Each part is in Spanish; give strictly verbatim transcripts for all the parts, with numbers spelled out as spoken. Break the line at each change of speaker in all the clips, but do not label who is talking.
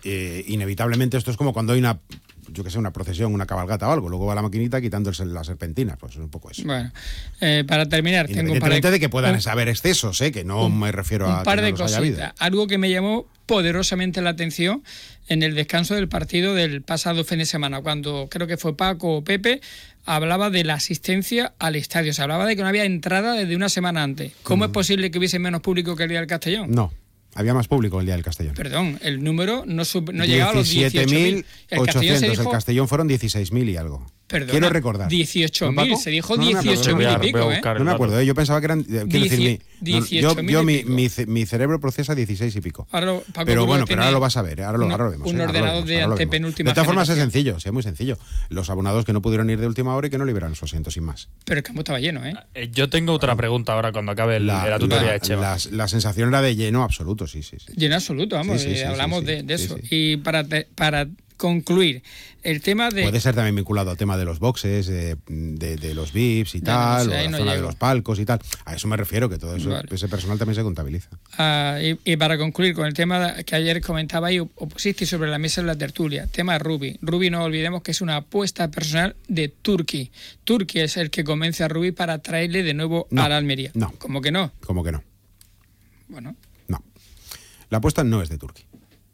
eh, inevitablemente esto es como cuando hay una, yo que sé, una procesión, una cabalgata o algo, luego va la maquinita quitándose las serpentinas, pues es un poco eso.
Bueno, eh, para terminar, tengo un par de,
de que puedan un, haber excesos, ¿eh? Que no
un,
me refiero a
un par
que no
de
los haya
cositas.
habido.
Algo que me llamó poderosamente la atención en el descanso del partido del pasado fin de semana, cuando creo que fue Paco o Pepe, hablaba de la asistencia al estadio. Se hablaba de que no había entrada desde una semana antes. ¿Cómo mm. es posible que hubiese menos público que el día del Castellón?
No. Había más público el día del Castellón.
Perdón, el número no, sub, no llegaba a los dieciocho mil.
El Castellón se dijo... El Castellón fueron dieciséis mil y algo.
Perdona,
quiero recordar.
dieciocho mil,
¿No,
se dijo
no,
dieciocho mil
no
y pico, ¿eh?
No me acuerdo, ¿eh? Yo pensaba que eran... Quiero decir, mi, no, yo, yo mi, mi, mi cerebro procesa dieciséis y pico.
Ahora, Paco,
pero bueno, pero ahora lo vas a ver, ¿eh? ahora, lo, ahora lo vemos.
Un
¿eh?
ordenador de antepenúltima.
De todas formas es sencillo, sí, es muy sencillo. Los abonados que no pudieron ir de última hora y que no liberaron su asiento sin más.
Pero el campo estaba lleno, ¿eh?
Yo tengo otra pregunta ahora cuando acabe el, la, la tutoría
la,
de Chema.
La, la sensación era de lleno absoluto, sí, sí. sí.
Lleno absoluto, vamos, sí, sí, sí, hablamos sí, sí, de, de sí, eso. Sí. Y para, te, para concluir, el tema de...
Puede ser también vinculado al tema de los boxes, de, de, de los V I Ps y no, tal, no sé, o la no zona llego. de los palcos y tal. A eso me refiero, que todo eso, vale. ese personal también se contabiliza.
Uh, y, y para concluir con el tema que ayer comentaba y pusiste sobre la mesa en la tertulia, tema Rubi. Rubi, no olvidemos que es una apuesta personal de Turki. Turki es el que convence a Rubi para traerle de nuevo
no,
a la Almería.
No.
¿Cómo que no?
¿Cómo que no?
Bueno.
No. La apuesta no es de Turki.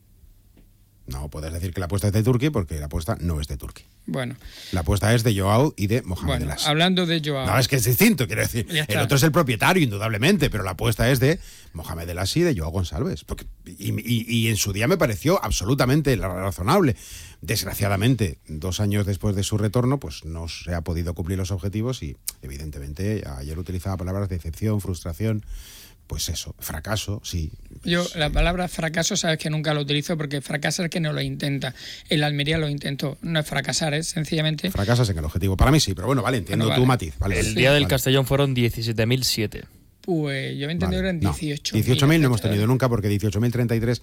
No puedes decir que la apuesta es de Turki porque la apuesta no es de Turki.
Bueno.
La apuesta es de Joao y de Mohamed
bueno,
El As.
Hablando de Joao.
No, es que es distinto, quiero decir. El otro es el propietario, indudablemente, pero la apuesta es de Mohamed El As y de Joao González. Porque, y, y, y en su día me pareció absolutamente razonable. Desgraciadamente, dos años después de su retorno, pues no se ha podido cumplir los objetivos y, evidentemente, ayer utilizaba palabras de decepción, frustración. Pues eso, fracaso, sí.
Yo la palabra fracaso sabes que nunca lo utilizo porque fracasa es que no lo intenta. El Almería lo intentó, no es fracasar, es sencillamente...
Fracasas en el objetivo. Para mí sí, pero bueno, vale, entiendo bueno, vale. tu matiz. Vale,
el
sí,
día del
vale.
Castellón fueron diecisiete mil siete.
Pues yo me entendí vale. eran dieciocho mil.
No, dieciocho mil no hemos tenido nunca porque dieciocho mil treinta y tres...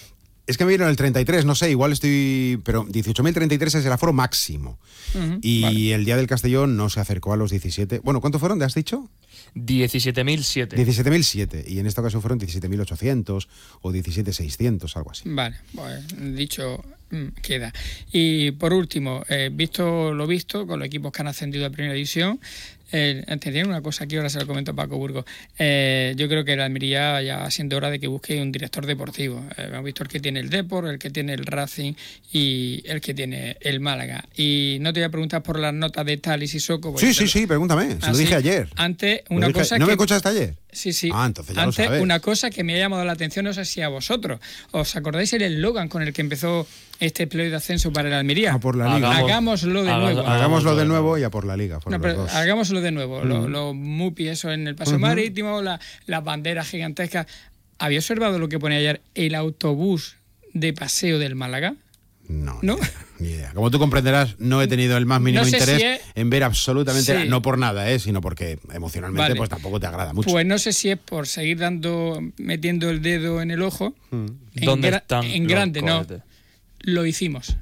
Es que me vieron el treinta y tres, no sé, igual estoy... Pero dieciocho mil treinta y tres es el aforo máximo. Uh-huh, y vale. el día del Castellón no se acercó a los diecisiete... Bueno, ¿cuánto fueron? ¿Te has dicho?
diecisiete mil siete.
diecisiete mil siete. Y en esta ocasión fueron diecisiete mil ochocientos o diecisiete mil seiscientos, algo así.
Vale, pues dicho queda. Y por último, eh, visto lo visto, con los equipos que han ascendido a Primera División, eh, entendieron una cosa aquí, ahora se lo comento a Paco Burgos. Eh, yo creo que la Almería ya va siendo hora de que busque un director deportivo. Eh, hemos visto el que tiene el Depor, el que tiene el Racing y el que tiene el Málaga. Y no te voy a preguntar por las notas de Thalys y Soko.
Sí, sí, sí, pregúntame. Se lo dije ayer.
Antes, una
dije,
cosa
¿No
que...
me escuchaste ayer?
Sí, sí.
Ah, entonces ya
Antes,
lo sabes.
Una cosa que me ha llamado la atención, no sé si a vosotros. ¿Os acordáis el eslogan con el que empezó este playoff de ascenso para el Almería?
A por la Liga.
Hagamos, hagámoslo de
hagamos,
nuevo.
Hagámoslo de nuevo y a por la Liga.
No, pero hagámoslo de nuevo. Mm. Los lo mupi, eso en el paso uh-huh. marítimo, la, las banderas gigantescas. ¿Había observado lo que pone ayer el autobús de paseo del Málaga?
No,
¿No?
Ni idea, ni idea. Como tú comprenderás, no he tenido el más mínimo
no sé
interés
si es...
en ver absolutamente,
sí.
no por nada, ¿eh? sino porque emocionalmente
vale.
pues tampoco te agrada mucho.
Pues no sé si es por seguir dando, metiendo el dedo en el ojo.
Hmm. ¿Dónde
en
están
En grande,
los
no. Lo hicimos.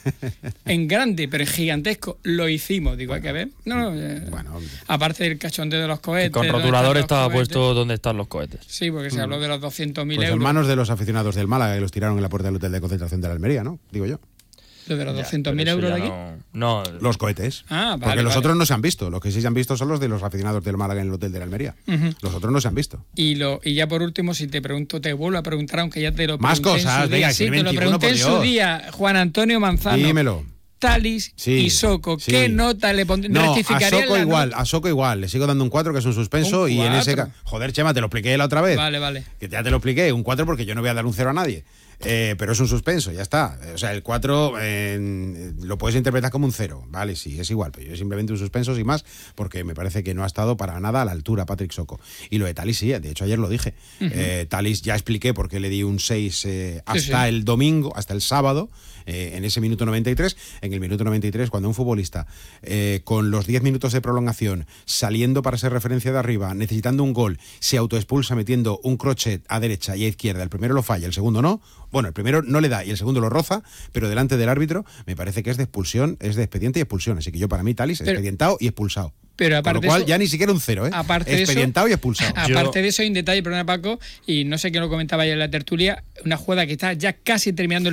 En grande, pero en gigantesco, lo hicimos. Digo, bueno, hay que ver. No, no, eh,
bueno,
aparte del cachondeo de los cohetes.
Con rotulador estaba puesto dónde están los cohetes.
Sí, porque se habló de los doscientos mil
pues
euros.
en manos de los aficionados del Málaga que los tiraron en la puerta del hotel de concentración de la Almería, ¿no? Digo yo.
¿Lo de los doscientos mil euros de aquí?
No, no.
Los cohetes.
Ah, vale.
Porque los
vale.
otros no se han visto. Los que sí se han visto son los de los aficionados del Málaga en el hotel de la Almería. Uh-huh. Los otros no se han visto.
Y lo y ya por último, si te pregunto, te vuelvo a preguntar, aunque ya te lo
Más
pregunté
cosas,
en su día.
venga,
Sí, te
veintiuno,
lo pregunté en su día, Juan Antonio Manzano.
Dímelo.
Thalys
sí,
y Soko,
sí.
¿qué nota le pondrías?
No,
¿Rectificaría
a Soko
la
igual,
nota?
a Soko igual. Le sigo dando un cuatro, que es un suspenso,
un
y en ese
cuatro.
Joder, Chema, te lo expliqué la otra vez.
Vale, vale.
Que ya te lo expliqué, un cuatro porque yo no voy a dar un cero a nadie. Eh, pero es un suspenso, ya está. O sea, el cuatro eh, lo puedes interpretar como un cero, vale, sí, es igual, pero yo simplemente un suspenso sin más, porque me parece que no ha estado para nada a la altura Patrick Soko. Y lo de Thalys sí, de hecho ayer lo dije. Uh-huh. eh, Thalys ya expliqué por qué le di un seis eh, hasta sí, sí. el domingo, hasta el sábado, eh, en ese minuto noventa y tres. En el minuto noventa y tres, cuando un futbolista eh, con los diez minutos de prolongación, saliendo para ser referencia de arriba, necesitando un gol, se autoexpulsa metiendo un crochet a derecha y a izquierda, el primero lo falla, el segundo no. Bueno, el primero no le da y el segundo lo roza, pero delante del árbitro me parece que es de expulsión, es de expediente y expulsión. Así que yo para mí Thalys es expedientado y expulsado.
Pero aparte
Con lo cual
eso,
ya ni siquiera un cero, ¿eh?
Aparte
expedientado
de eso,
y expulsado.
Aparte
yo...
de eso hay un detalle, perdona Paco, y no sé quién lo comentaba ayer en la tertulia, una jugada que está ya casi terminando el